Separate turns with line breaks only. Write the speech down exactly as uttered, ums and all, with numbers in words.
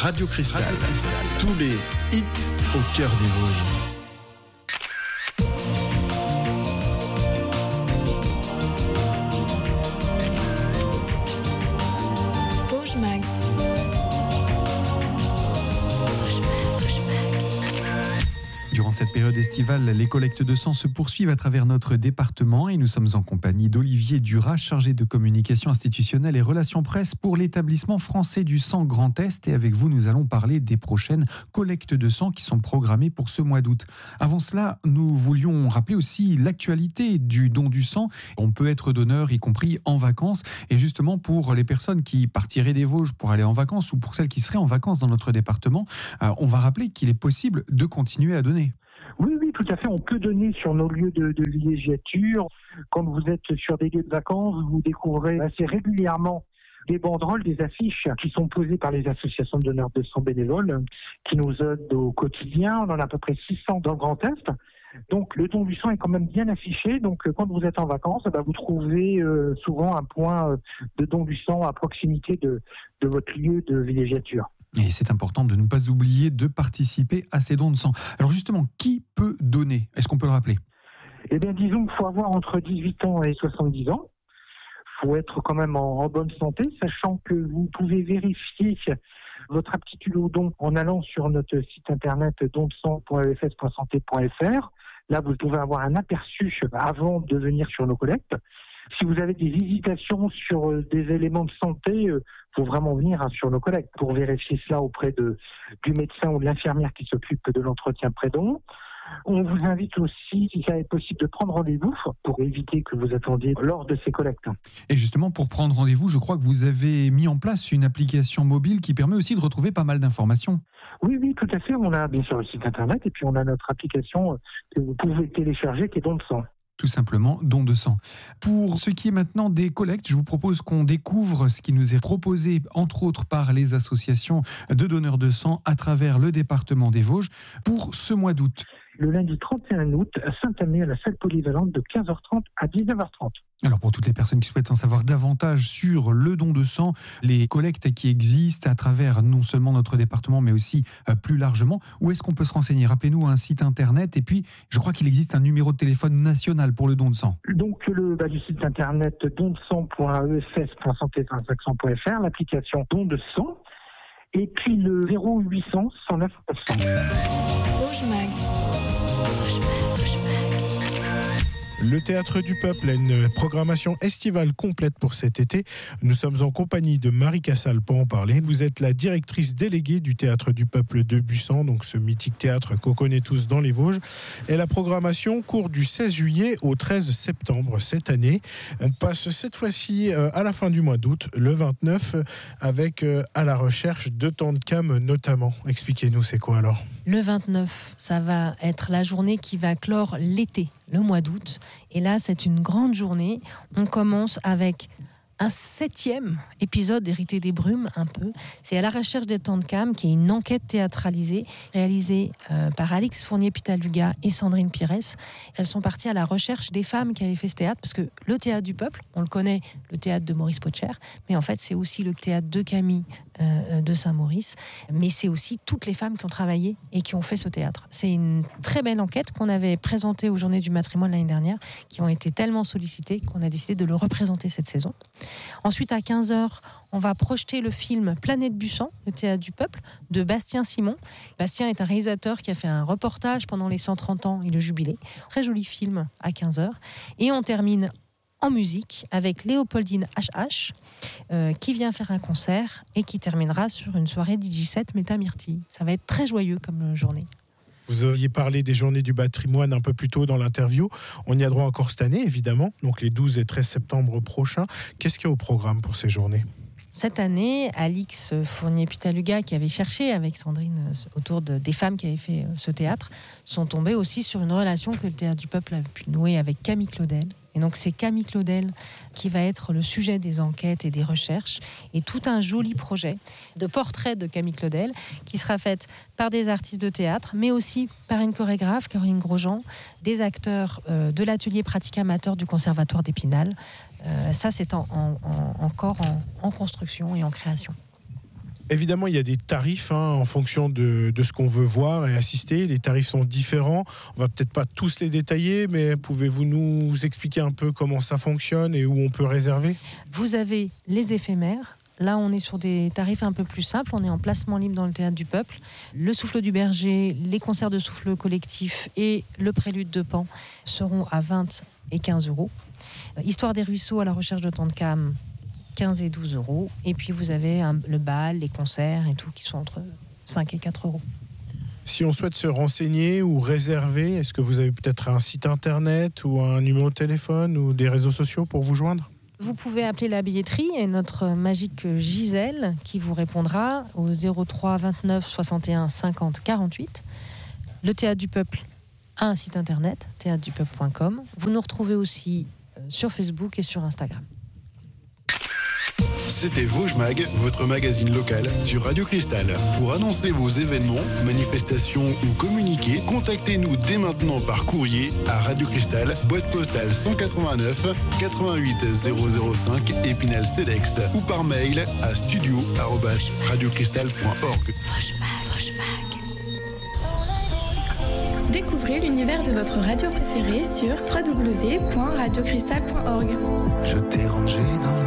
Radio Cristal. Radio Cristal. Tous les hits au cœur des Vosges.
Durant cette période estivale, les collectes de sang se poursuivent à travers notre département et nous sommes en compagnie d'Olivier Duras, chargé de communication institutionnelle et relations presse pour l'établissement français du sang Grand Est. Et avec vous, nous allons parler des prochaines collectes de sang qui sont programmées pour ce mois d'août. Avant cela, nous voulions rappeler aussi l'actualité du don du sang. On peut être donneur, y compris en vacances. Et justement, pour les personnes qui partiraient des Vosges pour aller en vacances ou pour celles qui seraient en vacances dans notre département, on va rappeler qu'il est possible de continuer à donner.
Oui, oui, tout à fait. On peut donner sur nos lieux de, de villégiature. Quand vous êtes sur des lieux de vacances, vous découvrez assez régulièrement des banderoles, des affiches qui sont posées par les associations de donneurs de sang bénévoles, qui nous aident au quotidien. On en a à peu près six cents dans le Grand Est. Donc le don du sang est quand même bien affiché. Donc quand vous êtes en vacances, bah, vous trouvez euh, souvent un point de don du sang à proximité de, de votre lieu de villégiature.
Et c'est important de ne pas oublier de participer à ces dons de sang. Alors justement, qui peut donner ? Est-ce qu'on peut le rappeler ?
Eh bien, disons qu'il faut avoir entre dix-huit ans et soixante-dix ans. Il faut être quand même en, en bonne santé, sachant que vous pouvez vérifier votre aptitude au don en allant sur notre site internet don de sang point e f s point santé point f r. Là, vous pouvez avoir un aperçu avant de venir sur nos collectes. Si vous avez des hésitations sur des éléments de santé, il faut vraiment venir hein, sur nos collectes pour vérifier cela auprès de, du médecin ou de l'infirmière qui s'occupe de l'entretien pré-don. On vous invite aussi, si ça est possible, de prendre rendez-vous pour éviter que vous attendiez lors de ces collectes.
Et justement, pour prendre rendez-vous, je crois que vous avez mis en place une application mobile qui permet aussi de retrouver pas mal d'informations.
Oui, oui, tout à fait. On a bien sûr le site internet et puis on a notre application que vous pouvez télécharger qui est Don de sang.
Tout simplement, don de sang. Pour ce qui est maintenant des collectes, je vous propose qu'on découvre ce qui nous est proposé, entre autres par les associations de donneurs de sang à travers le département des Vosges pour ce mois d'août.
Le lundi trente et un août à Saint-Amé à la salle polyvalente de quinze heures trente à dix-neuf heures trente.
Alors pour toutes les personnes qui souhaitent en savoir davantage sur le don de sang, les collectes qui existent à travers non seulement notre département mais aussi euh, plus largement, où est-ce qu'on peut se renseigner ? Rappelez-nous un site internet et puis je crois qu'il existe un numéro de téléphone national pour le don de sang.
Donc le, bah, le site internet don de sang point e f s point santé point f r, l'application don de sang et puis le zéro huit cents cent neuf neuf cents.
Vosges Mag. Vosges Mag, Vosges Mag.
Le Théâtre du Peuple a une programmation estivale complète pour cet été. Nous sommes en compagnie de Marie Cassal pour en parler. Vous êtes la directrice déléguée du Théâtre du Peuple de Busan, donc ce mythique théâtre qu'on connaît tous dans les Vosges. Et la programmation court du seize juillet au treize septembre cette année. On passe cette fois-ci à la fin du mois d'août, le vingt-neuf, avec à la recherche de temps de cam notamment. Expliquez-nous, c'est quoi alors ?
Le vingt-neuf, ça va être la journée qui va clore l'été, le mois d'août. Et là, c'est une grande journée. On commence avec un septième épisode hérité des brumes, un peu. C'est À la recherche des temps de cam, qui est une enquête théâtralisée, réalisée euh, par Alix Fournier-Pitaluga et Sandrine Pires. Elles sont parties à la recherche des femmes qui avaient fait ce théâtre, parce que le Théâtre du Peuple, on le connaît, le théâtre de Maurice Potcher, mais en fait, c'est aussi le théâtre de Camille euh, de Saint-Maurice, mais c'est aussi toutes les femmes qui ont travaillé et qui ont fait ce théâtre. C'est une très belle enquête qu'on avait présentée aux Journées du Matrimoine l'année dernière, qui ont été tellement sollicitées qu'on a décidé de le représenter cette saison. Ensuite, à quinze heures, on va projeter le film Planète Busan, le Théâtre du Peuple, de Bastien Simon. Bastien est un réalisateur qui a fait un reportage pendant les cent trente ans et le jubilé. Très joli film à quinze heures. Et on termine en musique avec Léopoldine H H, euh, qui vient faire un concert et qui terminera sur une soirée D J set Métamyrtille. Ça va être très joyeux comme journée.
Vous aviez parlé des Journées du patrimoine un peu plus tôt dans l'interview. On y a droit encore cette année, évidemment, donc les douze et treize septembre prochains. Qu'est-ce qu'il y a au programme pour ces journées ?
Cette année, Alix Fournier-Pitaluga, qui avait cherché avec Sandrine autour de, des femmes qui avaient fait ce théâtre, sont tombées aussi sur une relation que le Théâtre du Peuple a pu nouer avec Camille Claudel. Et donc c'est Camille Claudel qui va être le sujet des enquêtes et des recherches, et tout un joli projet de portrait de Camille Claudel qui sera fait par des artistes de théâtre, mais aussi par une chorégraphe, Caroline Grosjean, des acteurs euh, de l'atelier pratique amateur du Conservatoire d'Épinal. Euh, ça c'est en, en, en, encore en, en construction et en création.
Évidemment, il y a des tarifs hein, en fonction de, de ce qu'on veut voir et assister. Les tarifs sont différents. On va peut-être pas tous les détailler, mais pouvez-vous nous expliquer un peu comment ça fonctionne et où on peut réserver ?
Vous avez les éphémères. Là, on est sur des tarifs un peu plus simples. On est en placement libre dans le Théâtre du Peuple. Le Souffle du Berger, les concerts de souffle collectif et le Prélude de Pan seront à vingt et quinze euros. Histoire des ruisseaux à la recherche de Tantecam, quinze et douze euros. Et puis vous avez un, le bal, les concerts et tout qui sont entre cinq et quatre euros.
Si on souhaite se renseigner ou réserver, est-ce que vous avez peut-être un site internet ou un numéro de téléphone ou des réseaux sociaux pour vous joindre ?
Vous pouvez appeler la billetterie et notre magique Gisèle qui vous répondra au zéro trois vingt-neuf soixante et un cinquante quarante-huit. Le Théâtre du Peuple a un site internet, théâtre du peuple point com. Vous nous retrouvez aussi sur Facebook et sur Instagram.
C'était Vosges Mag, votre magazine local sur Radio Cristal. Pour annoncer vos événements, manifestations ou communiquer, contactez-nous dès maintenant par courrier à Radio Cristal, boîte postale cent quatre-vingt-neuf quatre-vingt-huit zéro zéro cinq Épinal Cedex ou par mail à studio arobase radiocristal point org.
Découvrez l'univers de votre radio préférée sur w w w point radio cristal point org.
Je t'ai rangé dans